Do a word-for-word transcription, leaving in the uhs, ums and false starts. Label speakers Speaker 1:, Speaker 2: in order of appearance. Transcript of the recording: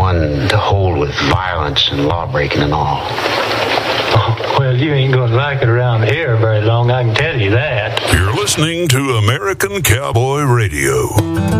Speaker 1: one to hold with violence and law-breaking and all.
Speaker 2: Oh, well, you ain't gonna like it around here very long, I can tell you that.
Speaker 3: You're listening to American Cowboy Radio.